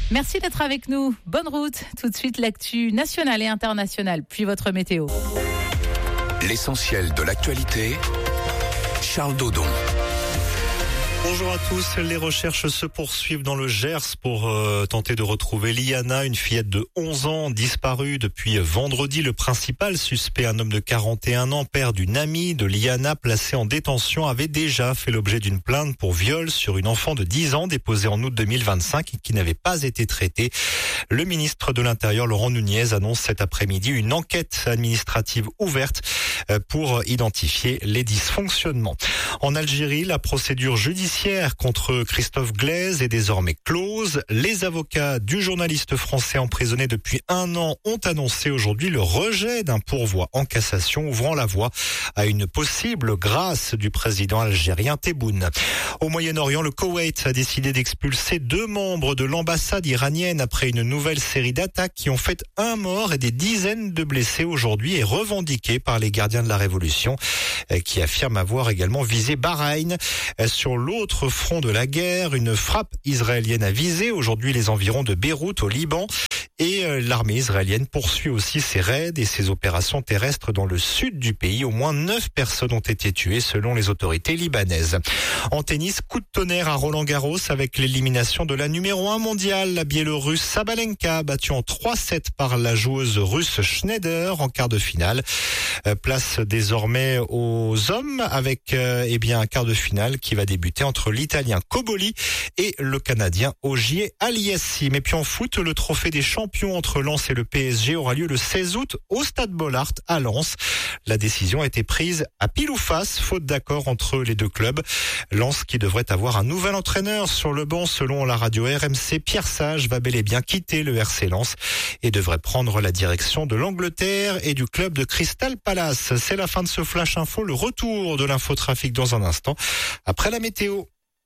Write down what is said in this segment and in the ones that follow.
Merci d'être avec nous. Bonne route. Tout de suite, l'actu nationale et internationale, puis votre météo. L'essentiel de l'actualité, Charles Dodon. Bonjour à tous, les recherches se poursuivent dans le Gers pour tenter de retrouver Liana, une fillette de 11 ans disparue depuis vendredi. Le principal suspect, un homme de 41 ans, père d'une amie de Liana placée en détention, avait déjà fait l'objet d'une plainte pour viol sur une enfant de 10 ans déposée en août 2025 et qui n'avait pas été traitée. Le ministre de l'Intérieur, Laurent Nunez, annonce cet après-midi une enquête administrative ouverte pour identifier les dysfonctionnements. En Algérie, la procédure judiciaire contre Christophe Glaise est désormais close. Les avocats du journaliste français emprisonné depuis 1 an ont annoncé aujourd'hui le rejet d'un pourvoi en cassation, ouvrant la voie à une possible grâce du président algérien Tebboune. Au Moyen-Orient, le Koweït a décidé d'expulser 2 membres de l'ambassade iranienne après une nouvelle série d'attaques qui ont fait 1 mort et des dizaines de blessés aujourd'hui et revendiquées par les gardiens de la révolution qui affirment avoir également visé Bahreïn. Sur l'autre front de la guerre, une frappe israélienne a visé aujourd'hui les environs de Beyrouth au Liban et l'armée israélienne poursuit aussi ses raids et ses opérations terrestres dans le sud du pays. Au moins 9 personnes ont été tuées selon les autorités libanaises. En tennis, coup de tonnerre à Roland-Garros avec l'élimination de la numéro 1 mondiale, la Biélorusse Sabalenka, battue en 3-7 par la joueuse russe Schneider en quart de finale. Place désormais aux hommes avec un quart de finale qui va débuter entre l'Italien Cobolli et le Canadien Ogier Aliassime. Et puis en foot, le trophée des champions entre Lens et le PSG aura lieu le 16 août au Stade Bollaert à Lens. La décision a été prise à pile ou face, faute d'accord entre les 2 clubs. Lens qui devrait avoir un nouvel entraîneur sur le banc selon la radio RMC. Pierre Sage va bel et bien quitter le RC Lens et devrait prendre la direction de l'Angleterre et du club de Crystal Palace. C'est la fin de ce Flash Info, le retour de l'infotrafic dans un instant, après la météo.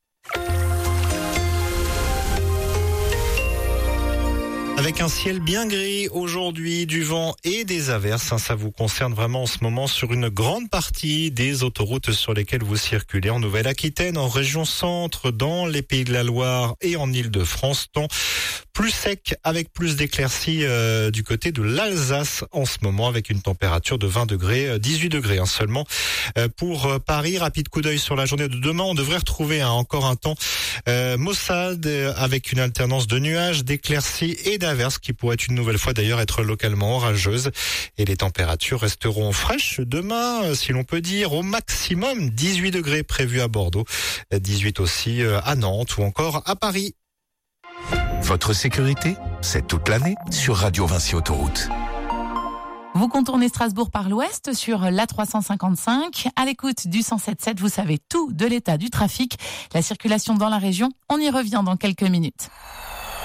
Avec un ciel bien gris aujourd'hui, du vent et des averses, ça vous concerne vraiment en ce moment sur une grande partie des autoroutes sur lesquelles vous circulez en Nouvelle-Aquitaine, en région centre, dans les Pays de la Loire et en Île-de-France. Temps plus sec avec plus d'éclaircies du côté de l'Alsace en ce moment avec une température de 20 degrés, 18 degrés seulement pour Paris. Rapide coup d'œil sur la journée de demain, on devrait retrouver encore un temps maussade avec une alternance de nuages, d'éclaircies et d'averses qui pourrait une nouvelle fois d'ailleurs être localement orageuse et les températures resteront fraîches demain si l'on peut dire, au maximum 18 degrés prévus à Bordeaux, 18 aussi à Nantes ou encore à Paris. Votre sécurité, c'est toute l'année sur Radio Vinci Autoroute. Vous contournez Strasbourg par l'ouest sur l'A355. À l'écoute du 107.7, vous savez tout de l'état du trafic, la circulation dans la région. On y revient dans quelques minutes.